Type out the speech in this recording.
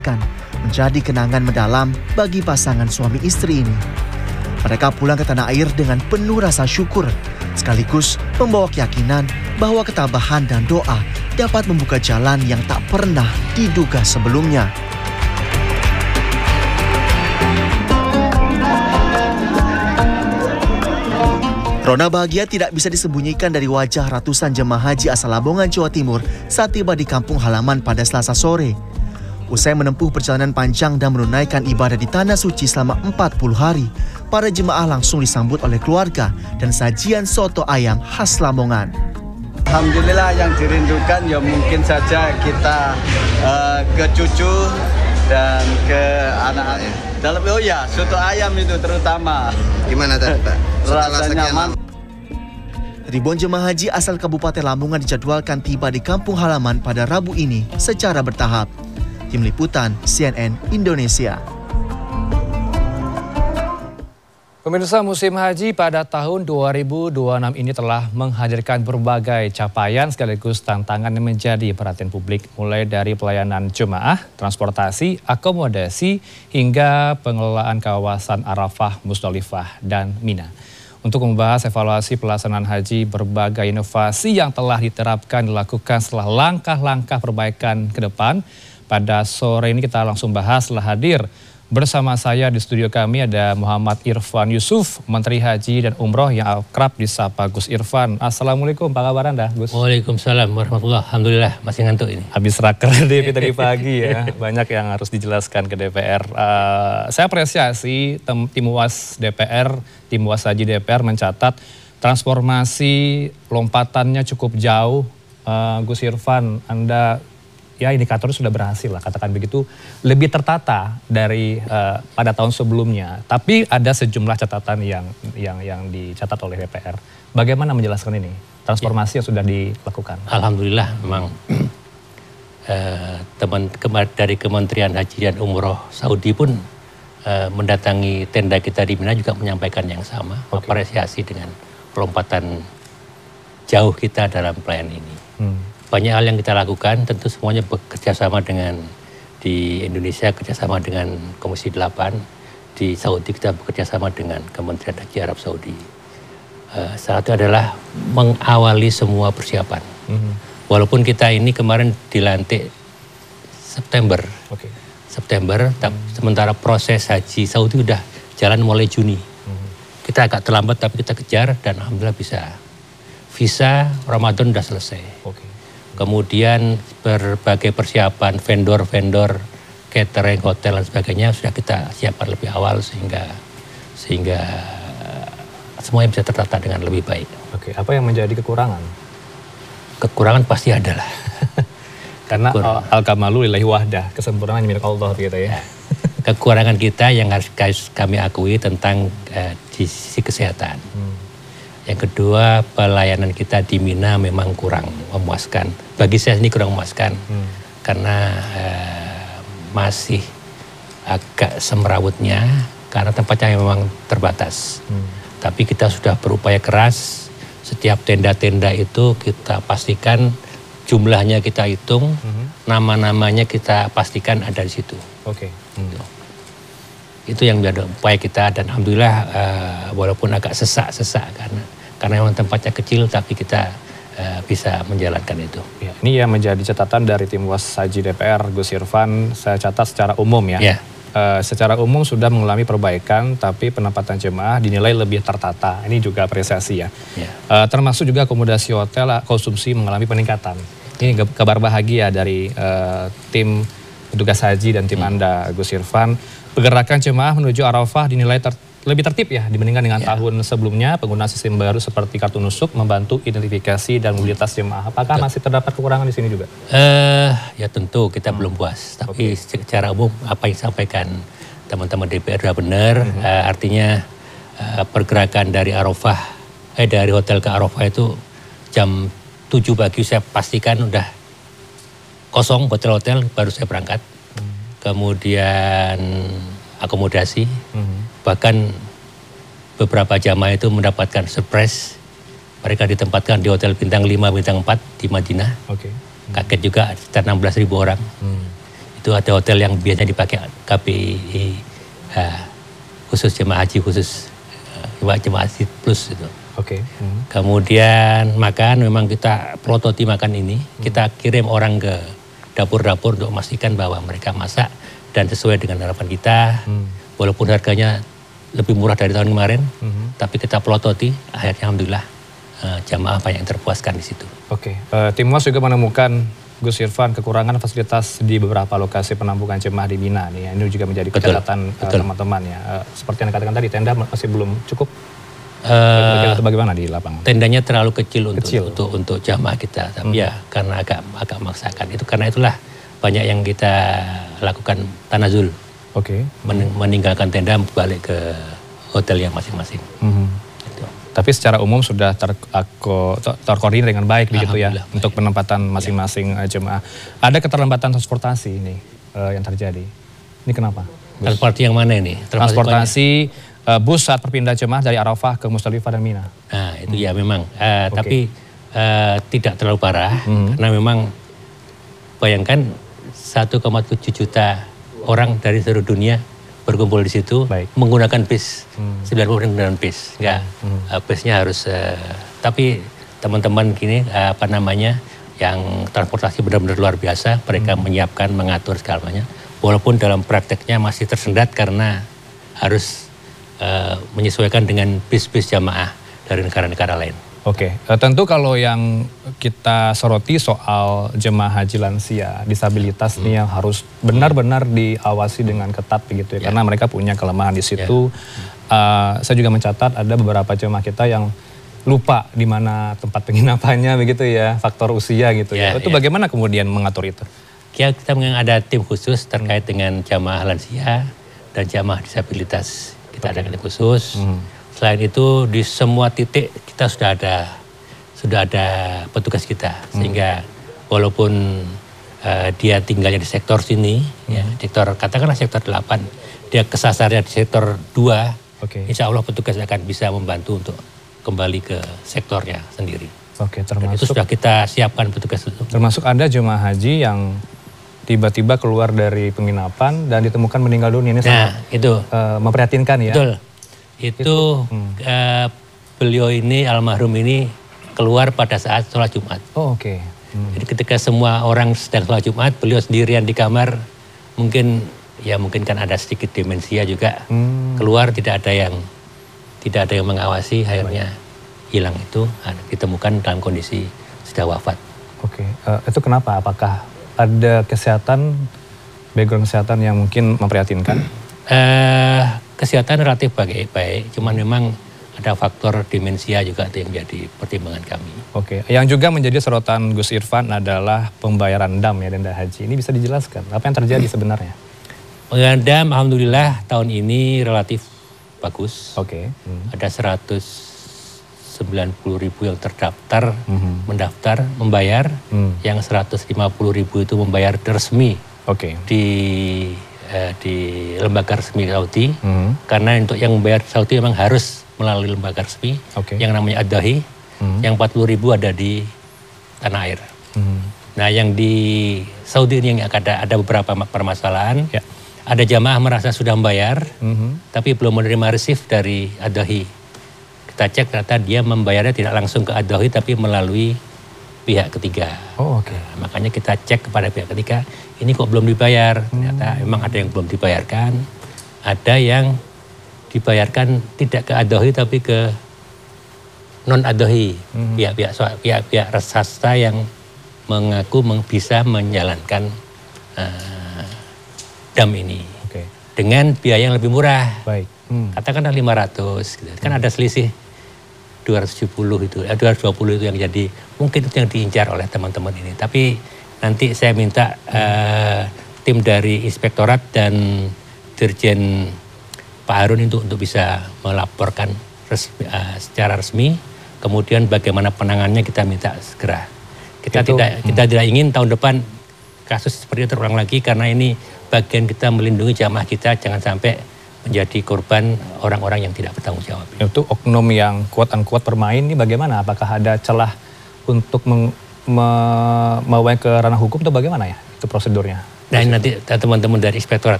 menjadi kenangan mendalam bagi pasangan suami istri ini. Mereka pulang ke tanah air dengan penuh rasa syukur, sekaligus membawa keyakinan bahwa ketabahan dan doa dapat membuka jalan yang tak pernah diduga sebelumnya. Rona bahagia tidak bisa disembunyikan dari wajah ratusan jemaah haji asal Lamongan, Jawa Timur saat tiba di kampung halaman pada Selasa sore. Usai menempuh perjalanan panjang dan menunaikan ibadah di Tanah Suci selama 40 hari, para jemaah langsung disambut oleh keluarga dan sajian soto ayam khas Lamongan. Alhamdulillah, yang dirindukan ya mungkin saja kita ke cucu dan ke anak-anak. Soto ayam itu terutama. Gimana tadi Pak? Rasanya mantap. Ribuan jemaah haji asal Kabupaten Lamongan dijadwalkan tiba di kampung halaman pada Rabu ini secara bertahap. Tim Liputan CNN Indonesia. Pemirsa, musim haji pada tahun 2026 ini telah menghadirkan berbagai capaian sekaligus tantangan yang menjadi perhatian publik, mulai dari pelayanan jemaah, transportasi, akomodasi, hingga pengelolaan kawasan Arafah, Musdalifah, dan Mina. Untuk membahas evaluasi pelaksanaan haji, berbagai inovasi yang telah diterapkan dilakukan setelah langkah-langkah perbaikan ke depan. Pada sore ini kita langsung bahas. Setelah hadir bersama saya di studio kami ada Muhammad Irfan Yusuf, Menteri Haji dan Umroh yang akrab disapa Gus Irfan. Assalamualaikum, apa kabar Anda, Gus? Waalaikumsalam warahmatullahi. Alhamdulillah, masih ngantuk ini. Habis raker dari pagi ya, banyak yang harus dijelaskan ke DPR. Saya apresiasi tim UAS DPR, tim UAS Haji DPR mencatat transformasi lompatannya cukup jauh. Gus Irfan, Anda ya indikatornya sudah berhasil lah, katakan begitu, lebih tertata dari pada tahun sebelumnya. Tapi ada sejumlah catatan yang dicatat oleh DPR. Bagaimana menjelaskan ini? Transformasi yang sudah dilakukan. Alhamdulillah, memang dari Kementerian Haji dan Umroh Saudi pun mendatangi tenda kita di Mina juga menyampaikan yang sama, apresiasi dengan pelompatan jauh kita dalam pelayanan ini. Banyak hal yang kita lakukan, tentu semuanya bekerja sama dengan di Indonesia, kerjasama dengan Komisi 8, di Saudi kita bekerja sama dengan Kementerian Haji Arab Saudi. Salah satu adalah mengawali semua persiapan. Walaupun kita ini kemarin dilantik September, sementara proses haji Saudi sudah jalan mulai Juni. Kita agak terlambat tapi kita kejar dan alhamdulillah bisa. Visa Ramadan sudah selesai. Kemudian berbagai persiapan vendor-vendor, catering, hotel dan sebagainya sudah kita siapkan lebih awal sehingga semuanya bisa tertata dengan lebih baik. Oke, apa yang menjadi kekurangan? Kekurangan pasti ada lah. Karena al-kamalu lillahi wahdah, kesempurnaan milik Allah gitu ya. Kekurangan kita yang harus kami akui tentang di sisi kesehatan. Yang kedua, pelayanan kita di Mina memang kurang memuaskan. Bagi saya ini kurang memuaskan karena masih agak semrawutnya karena tempatnya memang terbatas. Tapi kita sudah berupaya keras. Setiap tenda-tenda itu kita pastikan jumlahnya kita hitung, nama-namanya kita pastikan ada di situ. Itu yang menjadi upaya kita dan alhamdulillah walaupun agak sesak-sesak karena memang tempatnya kecil tapi kita bisa menjalankan itu. Ya, ini yang menjadi catatan dari tim UAS Haji DPR, Gus Irfan. Saya catat secara umum ya. Secara umum sudah mengalami perbaikan tapi penempatan jemaah dinilai lebih tertata. Ini juga apresiasi ya. Termasuk juga akomodasi hotel konsumsi mengalami peningkatan. Ini kabar bahagia dari tim petugas haji dan tim Anda, Gus Irfan. Pergerakan jemaah menuju Arafah dinilai lebih tertib ya dibandingkan dengan tahun sebelumnya. Penggunaan sistem baru seperti kartu nusuk membantu identifikasi dan mobilitas jemaah. Apakah masih terdapat kekurangan di sini juga? Ya tentu kita belum puas. Tapi secara umum apa yang disampaikan teman-teman DPR sudah benar. Artinya pergerakan dari Arafah, dari hotel ke Arafah itu jam 7 pagi saya pastikan udah kosong hotel-hotel baru saya berangkat. Kemudian akomodasi, bahkan beberapa jamaah itu mendapatkan surprise. Mereka ditempatkan di hotel bintang 5, bintang 4 di Madinah. Kaget juga, sekitar 16.000 orang. Itu ada hotel yang biasanya dipakai KPI khusus jemaah haji khusus jemaah haji plus itu. Oke. Kemudian makan, memang kita prototi makan ini, kita kirim orang ke dapur-dapur untuk memastikan bahwa mereka masak dan sesuai dengan harapan kita. Walaupun harganya lebih murah dari tahun kemarin, tapi kita pelototi, akhirnya alhamdulillah jamaah banyak yang terpuaskan di situ. Oke. Tim WAS juga menemukan Gus Irfan kekurangan fasilitas di beberapa lokasi penampungan jemaah di Mina nih. Ini juga menjadi catatan teman-teman ya. Seperti yang dikatakan tadi, tenda masih belum cukup. Atau bagaimana di lapangan? Tendanya terlalu kecil untuk jamaah kita, tapi ya karena agak memaksakan itu, karena itulah banyak yang kita lakukan tanazul. Oke. Meninggalkan tenda balik ke hotel yang masing-masing. Tapi secara umum sudah terkoordinir dengan baik begitu ya untuk penempatan masing-masing jemaah. Ada keterlambatan transportasi ini yang terjadi. Ini kenapa? Transportasi yang mana ini? Transportasi bus saat perpindahan jemaah dari Arafah ke Musdalifah dan Mina. Nah itu ya memang, tapi tidak terlalu parah karena memang bayangkan 1,7 juta orang dari seluruh dunia berkumpul di situ. Baik. Menggunakan bis, 90% menggunakan bis, enggak, busnya harus, tapi teman-teman gini yang transportasi benar-benar luar biasa, mereka menyiapkan, mengatur segalanya, walaupun dalam prakteknya masih tersendat karena harus menyesuaikan dengan bis-bis jamaah dari negara-negara lain. Oke, tentu kalau yang kita soroti soal jemaah haji lansia, disabilitas nih yang harus benar-benar diawasi dengan ketat begitu ya, karena mereka punya kelemahan di situ. Saya juga mencatat ada beberapa jemaah kita yang lupa di mana tempat penginapannya begitu ya, faktor usia gitu ya. Itu bagaimana kemudian mengatur itu? Kita ada tim khusus terkait dengan jamaah lansia dan jamaah disabilitas. Kita ada tim khusus. Selain itu di semua titik kita sudah ada petugas kita, sehingga walaupun dia tinggalnya di sektor sini, ya, katakanlah sektor 8, dia kesasarnya di sektor 2, insya Allah petugas akan bisa membantu untuk kembali ke sektornya sendiri. Oke, termasuk dan itu sudah kita siapkan petugas itu. Termasuk ada jemaah haji yang tiba-tiba keluar dari penginapan dan ditemukan meninggal dunia, ini sangat itu memprihatinkan ya. Betul. Itu beliau ini, almarhum ini keluar pada saat sholat Jumat. Oh oke. Jadi ketika semua orang sedang sholat Jumat, beliau sendirian di kamar, mungkin kan ada sedikit demensia juga, keluar tidak ada yang mengawasi, akhirnya hilang itu, ditemukan dalam kondisi sudah wafat. Oke, itu kenapa? Apakah ada background kesehatan yang mungkin memprihatinkan? Kesehatan relatif baik, cuman memang ada faktor demensia juga yang menjadi pertimbangan kami. Oke, yang juga menjadi sorotan Gus Irfan adalah pembayaran dam ya, denda haji. Ini bisa dijelaskan, apa yang terjadi sebenarnya? Pembayaran dam, alhamdulillah tahun ini relatif bagus. Oke. Ada 190.000 yang terdaftar, mendaftar, membayar. Yang 150.000 itu membayar resmi. Oke. Di lembaga resmi Saudi, karena untuk yang membayar Saudi memang harus melalui lembaga resmi, yang namanya Ad-Dahi, yang 40.000 ada di tanah air. Nah yang di Saudi ini yang ada beberapa permasalahan, ada jamaah merasa sudah membayar, tapi belum menerima resif dari Ad-Dahi. Kita cek ternyata dia membayarnya tidak langsung ke Ad-Dahi, tapi melalui pihak ketiga. Oh, oke. Nah, makanya kita cek kepada pihak ketiga, ini kok belum dibayar. Ternyata memang ada yang belum dibayarkan, ada yang dibayarkan tidak ke Ad-Dahi tapi ke non Ad-Dahi, pihak-pihak swasta yang mengaku bisa menjalankan dam ini dengan biaya yang lebih murah. Baik. Katakanlah 500, gitu. Kan ada selisih 220 itu yang jadi, mungkin itu yang diincar oleh teman-teman ini. Tapi nanti saya minta tim dari Inspektorat dan Dirjen Pak Harun untuk bisa melaporkan secara resmi. Kemudian bagaimana penanganannya kita minta segera. Kita tidak ingin tahun depan kasus seperti itu terulang lagi, karena ini bagian kita melindungi jamaah kita jangan sampai menjadi korban orang-orang yang tidak bertanggung jawab. Itu oknum yang kuat-kuat bermain ini bagaimana? Apakah ada celah untuk membawa ke ranah hukum atau bagaimana ya itu prosedurnya? Nah, nanti teman-teman dari Inspektorat